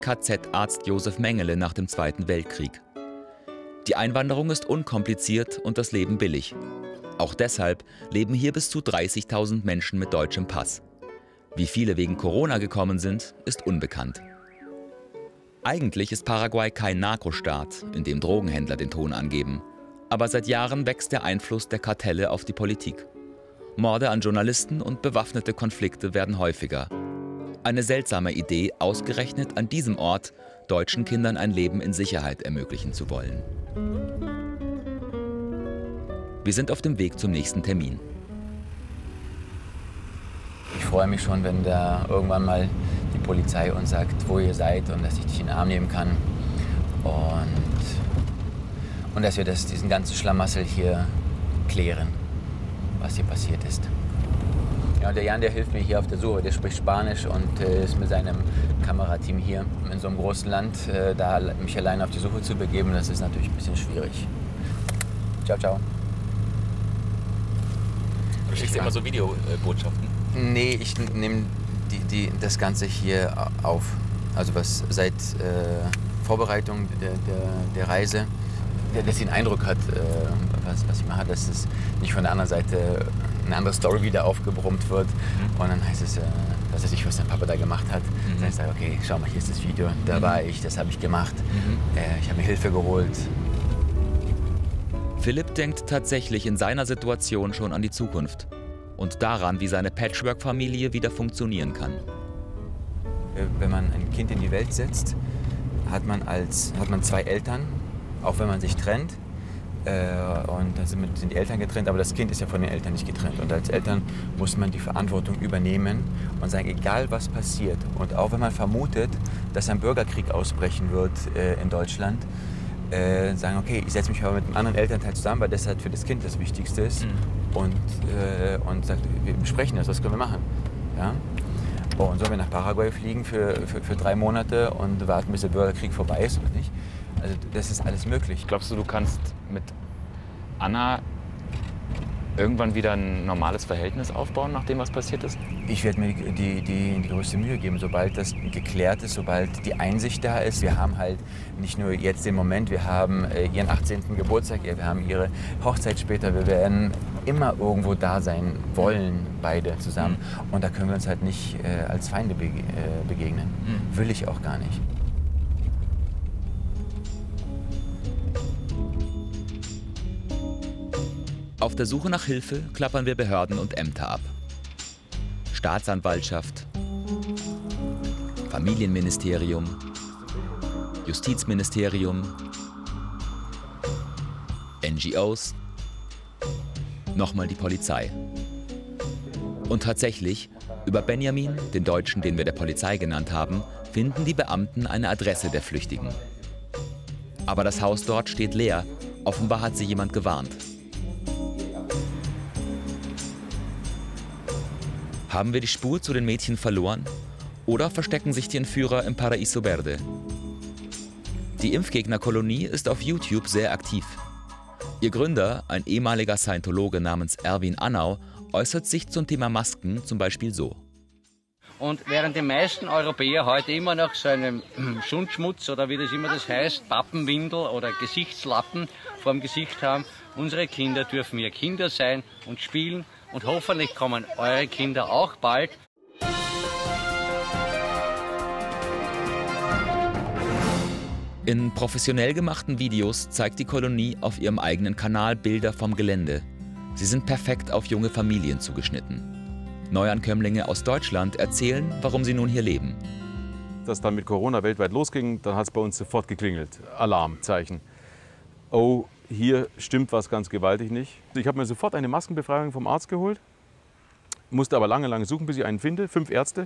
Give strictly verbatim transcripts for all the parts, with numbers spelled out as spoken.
K Z-Arzt Josef Mengele nach dem Zweiten Weltkrieg. Die Einwanderung ist unkompliziert und das Leben billig. Auch deshalb leben hier bis zu dreißigtausend Menschen mit deutschem Pass. Wie viele wegen Corona gekommen sind, ist unbekannt. Eigentlich ist Paraguay kein Narkostaat, in dem Drogenhändler den Ton angeben. Aber seit Jahren wächst der Einfluss der Kartelle auf die Politik. Morde an Journalisten und bewaffnete Konflikte werden häufiger. Eine seltsame Idee, ausgerechnet an diesem Ort deutschen Kindern ein Leben in Sicherheit ermöglichen zu wollen. Wir sind auf dem Weg zum nächsten Termin. Ich freue mich schon, wenn da irgendwann mal die Polizei uns sagt, wo ihr seid und dass ich dich in den Arm nehmen kann. Und, und dass wir das, diesen ganzen Schlamassel hier klären, was hier passiert ist. Ja, und der Jan, der hilft mir hier auf der Suche. Der spricht Spanisch und äh, ist mit seinem Kamerateam hier in so einem großen Land. Äh, da mich alleine auf die Suche zu begeben, das ist natürlich ein bisschen schwierig. Ciao, ciao. Du schickst immer so Videobotschaften? Nee, ich nehme die, die, das Ganze hier auf. Also was seit äh, Vorbereitung der, der, der Reise, dass sie einen Eindruck hat, äh, was, was ich mache, dass es nicht von der anderen Seite eine andere Story wieder aufgebrummt wird. Mhm. Und dann heißt es, äh, dass er sich, was sein Papa da gemacht hat. Mhm. Dann sage ich, okay, schau mal, hier ist das Video, da mhm. war ich, das habe ich gemacht. Mhm. Äh, ich habe mir Hilfe geholt. Philipp denkt tatsächlich in seiner Situation schon an die Zukunft und daran, wie seine Patchwork-Familie wieder funktionieren kann. Wenn man ein Kind in die Welt setzt, hat man, als, hat man zwei Eltern, auch wenn man sich trennt. Äh, und dann sind, sind die Eltern getrennt, aber das Kind ist ja von den Eltern nicht getrennt. Und als Eltern muss man die Verantwortung übernehmen und sagen, egal was passiert. Und auch wenn man vermutet, dass ein Bürgerkrieg ausbrechen wird äh, in Deutschland, äh, sagen, okay, ich setze mich aber mit einem anderen Elternteil zusammen, weil das halt für das Kind das Wichtigste ist. Mhm. Und, äh, und sagt, wir besprechen das, was können wir machen. Ja? Oh, und sollen wir nach Paraguay fliegen für, für, für drei Monate und warten, bis der Bürgerkrieg vorbei ist oder nicht? Also das ist alles möglich. Glaubst du, du kannst mit Anna irgendwann wieder ein normales Verhältnis aufbauen, nachdem was passiert ist? Ich werde mir die, die, die, die größte Mühe geben, sobald das geklärt ist, sobald die Einsicht da ist. Wir haben halt nicht nur jetzt den Moment, wir haben äh, ihren achtzehnten Geburtstag, wir haben ihre Hochzeit später. Wir werden immer irgendwo da sein wollen, beide zusammen. Mhm. Und da können wir uns halt nicht äh, als Feinde bege äh, begegnen. Mhm. Will ich auch gar nicht. Auf der Suche nach Hilfe klappern wir Behörden und Ämter ab. Staatsanwaltschaft, Familienministerium, Justizministerium, N G Os, nochmal die Polizei. Und tatsächlich, über Benjamin, den Deutschen, den wir der Polizei genannt haben, finden die Beamten eine Adresse der Flüchtigen. Aber das Haus dort steht leer, offenbar hat sie jemand gewarnt. Haben wir die Spur zu den Mädchen verloren? Oder verstecken sich die Entführer im Paraíso Verde? Die Impfgegnerkolonie ist auf YouTube sehr aktiv. Ihr Gründer, ein ehemaliger Scientologe namens Erwin Annau, äußert sich zum Thema Masken zum Beispiel so. Und während die meisten Europäer heute immer noch so einen Schundschmutz oder wie das immer das heißt, Pappenwindel oder Gesichtslappen vorm Gesicht haben, unsere Kinder dürfen ja Kinder sein und spielen. Und hoffentlich kommen eure Kinder auch bald. In professionell gemachten Videos zeigt die Kolonie auf ihrem eigenen Kanal Bilder vom Gelände. Sie sind perfekt auf junge Familien zugeschnitten. Neuankömmlinge aus Deutschland erzählen, warum sie nun hier leben. Dass dann mit Corona weltweit losging, dann hat es bei uns sofort geklingelt. Alarmzeichen. Oh, hier stimmt was ganz gewaltig nicht. Ich habe mir sofort eine Maskenbefreiung vom Arzt geholt, musste aber lange, lange suchen, bis ich einen finde. Fünf Ärzte.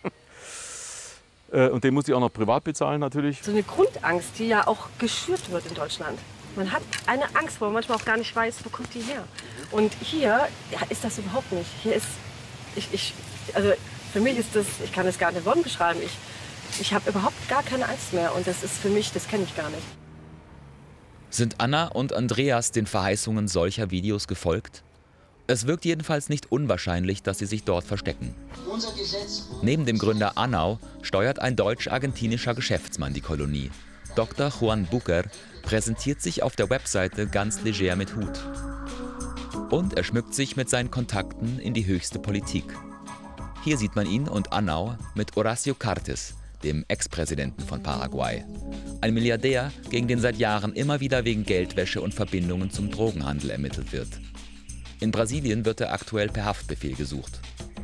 Und den musste ich auch noch privat bezahlen natürlich. So eine Grundangst, die ja auch geschürt wird in Deutschland. Man hat eine Angst, wo man manchmal auch gar nicht weiß, wo kommt die her. Und hier ja, ist das überhaupt nicht. Hier ist, ich, ich, also für mich ist das, ich kann das gar nicht in Worten beschreiben. Ich, ich habe überhaupt gar keine Angst mehr und das ist für mich, das kenne ich gar nicht. Sind Anna und Andreas den Verheißungen solcher Videos gefolgt? Es wirkt jedenfalls nicht unwahrscheinlich, dass sie sich dort verstecken. Neben dem Gründer Anau steuert ein deutsch-argentinischer Geschäftsmann die Kolonie. Doktor Juan Bucer präsentiert sich auf der Webseite ganz leger mit Hut. Und er schmückt sich mit seinen Kontakten in die höchste Politik. Hier sieht man ihn und Anau mit Horacio Cartes, dem Ex-Präsidenten von Paraguay. Ein Milliardär, gegen den seit Jahren immer wieder wegen Geldwäsche und Verbindungen zum Drogenhandel ermittelt wird. In Brasilien wird er aktuell per Haftbefehl gesucht.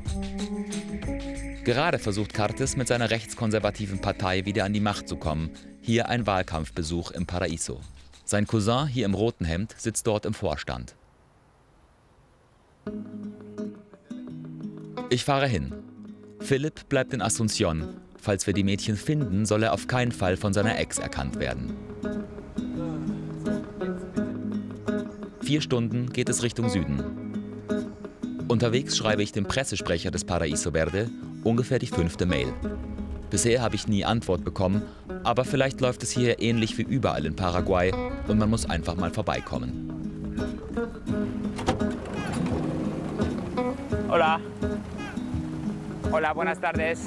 Gerade versucht Cartes mit seiner rechtskonservativen Partei wieder an die Macht zu kommen. Hier ein Wahlkampfbesuch im Paraíso. Sein Cousin hier im roten Hemd sitzt dort im Vorstand. Ich fahre hin. Philipp bleibt in Asunción. Falls wir die Mädchen finden, soll er auf keinen Fall von seiner Ex erkannt werden. Vier Stunden geht es Richtung Süden. Unterwegs schreibe ich dem Pressesprecher des Paraíso Verde ungefähr die fünfte Mail. Bisher habe ich nie Antwort bekommen, aber vielleicht läuft es hier ähnlich wie überall in Paraguay und man muss einfach mal vorbeikommen. Hola. Hola, buenas tardes.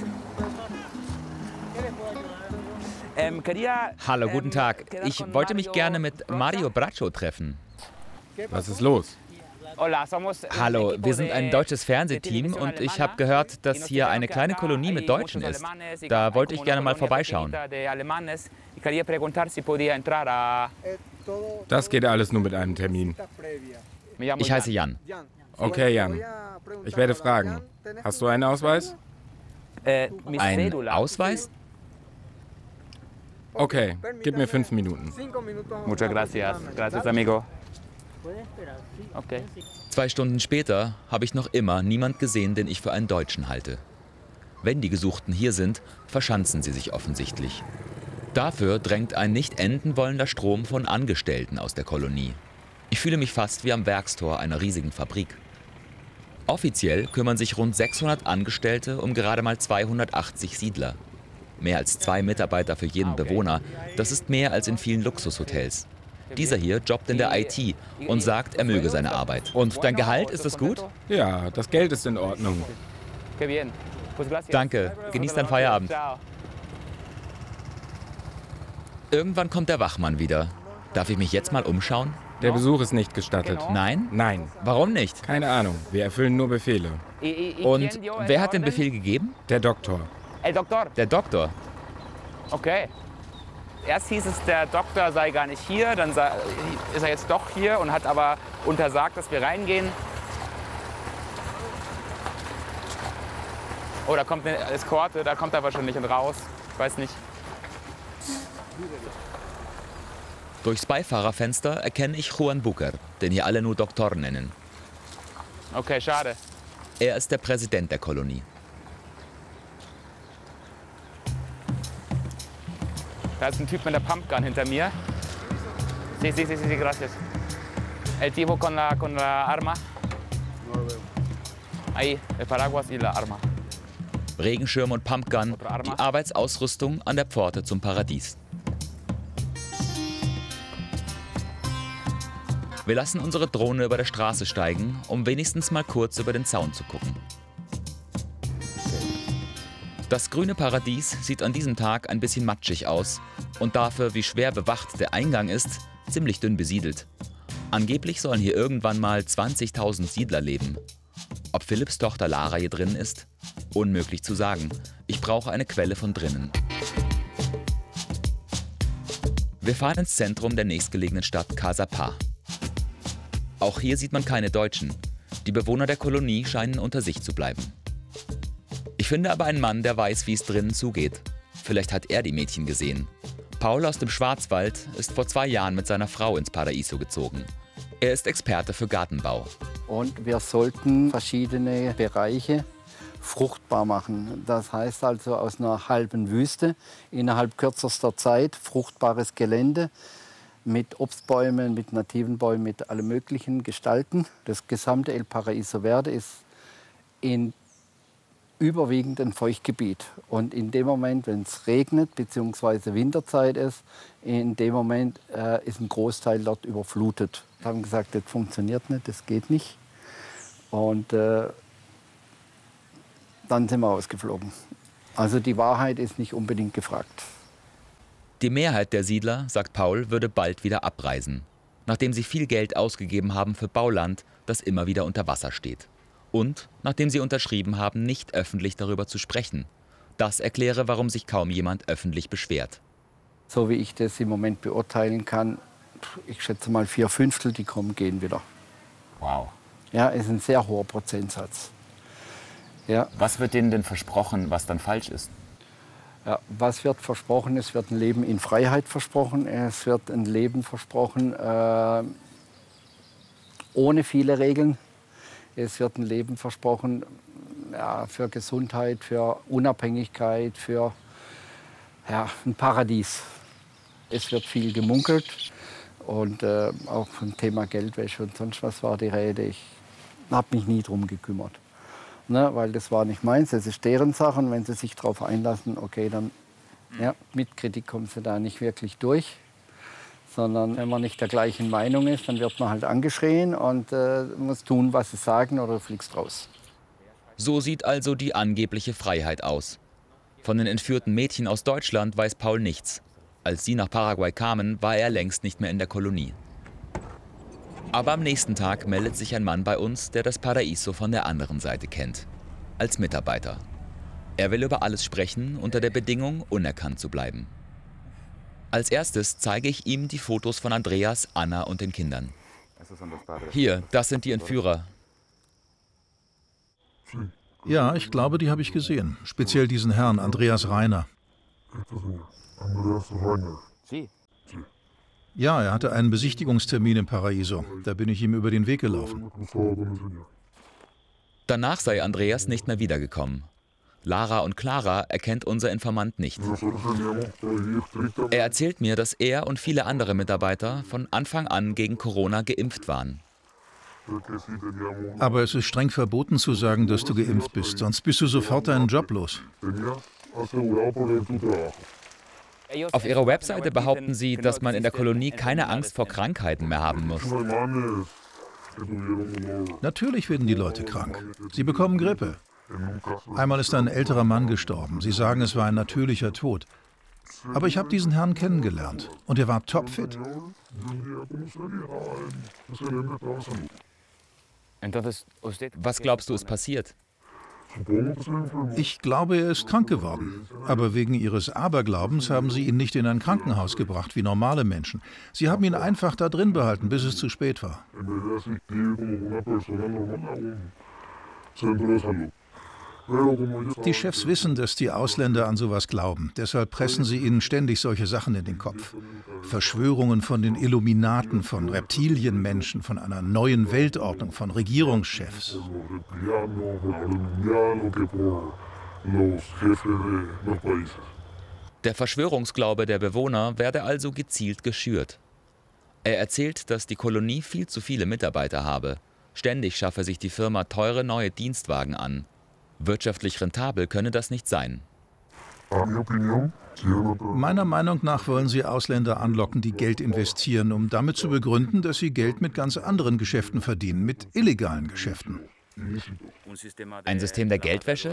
Hallo, guten Tag. Ich wollte mich gerne mit Mario Bracho treffen. Was ist los? Hallo, wir sind ein deutsches Fernsehteam und ich habe gehört, dass hier eine kleine Kolonie mit Deutschen ist. Da wollte ich gerne mal vorbeischauen. Das geht alles nur mit einem Termin. Ich heiße Jan. Okay, Jan. Ich werde fragen. Hast du einen Ausweis? Ein Ausweis? Okay, gib mir fünf Minuten. Muchas gracias. Gracias, amigo. Okay. Zwei Stunden später habe ich noch immer niemand gesehen, den ich für einen Deutschen halte. Wenn die Gesuchten hier sind, verschanzen sie sich offensichtlich. Dafür drängt ein nicht enden wollender Strom von Angestellten aus der Kolonie. Ich fühle mich fast wie am Werkstor einer riesigen Fabrik. Offiziell kümmern sich rund sechshundert Angestellte um gerade mal zweihundertachtzig Siedler. Mehr als zwei Mitarbeiter für jeden Bewohner, das ist mehr als in vielen Luxushotels. Dieser hier jobbt in der I T und sagt, er möge seine Arbeit. Und dein Gehalt, ist es gut? Ja, das Geld ist in Ordnung. Danke, genieß deinen Feierabend. Irgendwann kommt der Wachmann wieder. Darf ich mich jetzt mal umschauen? Der Besuch ist nicht gestattet. Nein? Nein. Warum nicht? Keine Ahnung, wir erfüllen nur Befehle. Und wer hat den Befehl gegeben? Der Doktor. Der Doktor? Okay. Erst hieß es, der Doktor sei gar nicht hier, dann ist er jetzt doch hier und hat aber untersagt, dass wir reingehen. Oh, da kommt eine Eskorte, da kommt er wahrscheinlich nicht raus. Ich weiß nicht. Durchs Beifahrerfenster erkenne ich Juan Bucer, den hier alle nur Doktor nennen. Okay, schade. Er ist der Präsident der Kolonie. Da ist ein Typ mit der Pumpgun hinter mir. Sí, sí, sí, sí, gracias. El tipo con la, con la arma. Ahí, el paraguas y la arma. Regenschirm und Pumpgun, die Arbeitsausrüstung an der Pforte zum Paradies. Wir lassen unsere Drohne über der Straße steigen, um wenigstens mal kurz über den Zaun zu gucken. Das grüne Paradies sieht an diesem Tag ein bisschen matschig aus und dafür, wie schwer bewacht der Eingang ist, ziemlich dünn besiedelt. Angeblich sollen hier irgendwann mal zwanzigtausend Siedler leben. Ob Philipps Tochter Lara hier drin ist? Unmöglich zu sagen. Ich brauche eine Quelle von drinnen. Wir fahren ins Zentrum der nächstgelegenen Stadt Caçapá. Auch hier sieht man keine Deutschen. Die Bewohner der Kolonie scheinen unter sich zu bleiben. Ich finde aber einen Mann, der weiß, wie es drinnen zugeht. Vielleicht hat er die Mädchen gesehen. Paul aus dem Schwarzwald ist vor zwei Jahren mit seiner Frau ins Paraíso gezogen. Er ist Experte für Gartenbau. Und wir sollten verschiedene Bereiche fruchtbar machen. Das heißt also aus einer halben Wüste innerhalb kürzester Zeit fruchtbares Gelände mit Obstbäumen, mit nativen Bäumen, mit allen möglichen Gestalten. Das gesamte El Paraíso Verde ist in überwiegend ein Feuchtgebiet. Und in dem Moment, wenn es regnet bzw. Winterzeit ist, in dem Moment äh, ist ein Großteil dort überflutet. Wir haben gesagt, das funktioniert nicht, das geht nicht. Und äh, dann sind wir ausgeflogen. Also die Wahrheit ist nicht unbedingt gefragt. Die Mehrheit der Siedler, sagt Paul, würde bald wieder abreisen, nachdem sie viel Geld ausgegeben haben für Bauland, das immer wieder unter Wasser steht. Und nachdem sie unterschrieben haben, nicht öffentlich darüber zu sprechen. Das erkläre, warum sich kaum jemand öffentlich beschwert. So wie ich das im Moment beurteilen kann, ich schätze mal vier Fünftel, die kommen, gehen wieder. Wow. Ja, ist ein sehr hoher Prozentsatz. Ja. Was wird denen denn versprochen, was dann falsch ist? Ja, was wird versprochen? Es wird ein Leben in Freiheit versprochen. Es wird ein Leben versprochen äh, ohne viele Regeln. Es wird ein Leben versprochen ja, für Gesundheit, für Unabhängigkeit, für ja, ein Paradies. Es wird viel gemunkelt und äh, auch vom Thema Geldwäsche und sonst was war die Rede. Ich habe mich nie drum gekümmert, ne, weil das war nicht meins, das ist deren Sache. Und wenn sie sich darauf einlassen, okay, dann ja, mit Kritik kommen sie da nicht wirklich durch. Sondern wenn man nicht der gleichen Meinung ist, dann wird man halt angeschrien und äh, muss tun, was sie sagen, oder du fliegst raus. So sieht also die angebliche Freiheit aus. Von den entführten Mädchen aus Deutschland weiß Paul nichts. Als sie nach Paraguay kamen, war er längst nicht mehr in der Kolonie. Aber am nächsten Tag meldet sich ein Mann bei uns, der das Paraíso von der anderen Seite kennt. Als Mitarbeiter. Er will über alles sprechen, unter der Bedingung, unerkannt zu bleiben. Als erstes zeige ich ihm die Fotos von Andreas, Anna und den Kindern. Hier, das sind die Entführer. Ja, ich glaube, die habe ich gesehen. Speziell diesen Herrn, Andreas Reiner. Ja, er hatte einen Besichtigungstermin im Paraíso. Da bin ich ihm über den Weg gelaufen. Danach sei Andreas nicht mehr wiedergekommen. Lara und Clara erkennt unser Informant nicht. Er erzählt mir, dass er und viele andere Mitarbeiter von Anfang an gegen Corona geimpft waren. Aber es ist streng verboten zu sagen, dass du geimpft bist, sonst bist du sofort deinen Job los. Auf ihrer Webseite behaupten sie, dass man in der Kolonie keine Angst vor Krankheiten mehr haben muss. Natürlich werden die Leute krank. Sie bekommen Grippe. Einmal ist ein älterer Mann gestorben. Sie sagen, es war ein natürlicher Tod. Aber ich habe diesen Herrn kennengelernt und er war topfit. Was glaubst du, ist passiert? Ich glaube, er ist krank geworden. Aber wegen ihres Aberglaubens haben sie ihn nicht in ein Krankenhaus gebracht, wie normale Menschen. Sie haben ihn einfach da drin behalten, bis es zu spät war. Die Chefs wissen, dass die Ausländer an sowas glauben. Deshalb pressen sie ihnen ständig solche Sachen in den Kopf. Verschwörungen von den Illuminaten, von Reptilienmenschen, von einer neuen Weltordnung, von Regierungschefs. Der Verschwörungsglaube der Bewohner werde also gezielt geschürt. Er erzählt, dass die Kolonie viel zu viele Mitarbeiter habe. Ständig schaffe sich die Firma teure neue Dienstwagen an. Wirtschaftlich rentabel könne das nicht sein. Meiner Meinung nach wollen sie Ausländer anlocken, die Geld investieren, um damit zu begründen, dass sie Geld mit ganz anderen Geschäften verdienen, mit illegalen Geschäften. Ein System der Geldwäsche?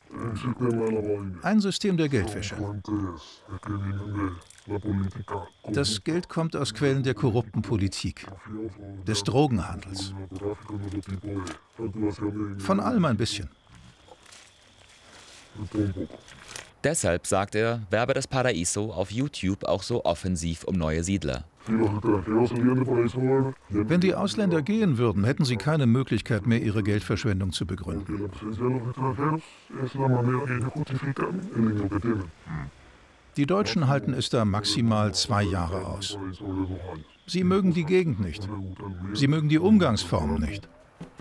Ein System der Geldwäsche. Das Geld kommt aus Quellen der korrupten Politik, des Drogenhandels. Von allem ein bisschen. Deshalb, sagt er, werbe das Paraíso auf YouTube auch so offensiv um neue Siedler. Wenn die Ausländer gehen würden, hätten sie keine Möglichkeit mehr, ihre Geldverschwendung zu begründen. Die Deutschen halten es da maximal zwei Jahre aus. Sie mögen die Gegend nicht. Sie mögen die Umgangsformen nicht.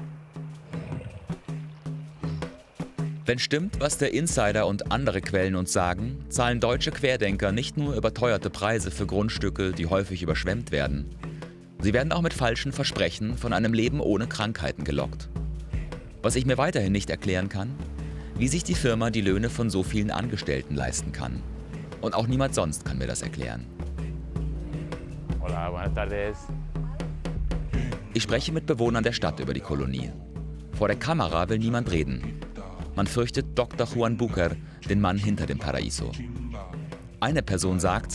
Wenn stimmt, was der Insider und andere Quellen uns sagen, zahlen deutsche Querdenker nicht nur überteuerte Preise für Grundstücke, die häufig überschwemmt werden. Sie werden auch mit falschen Versprechen von einem Leben ohne Krankheiten gelockt. Was ich mir weiterhin nicht erklären kann, wie sich die Firma die Löhne von so vielen Angestellten leisten kann. Und auch niemand sonst kann mir das erklären. Hola, buenas tardes. Ich spreche mit Bewohnern der Stadt über die Kolonie. Vor der Kamera will niemand reden. Man fürchtet Doktor Juan Bucer, den Mann hinter dem Paraíso. Eine Person sagt,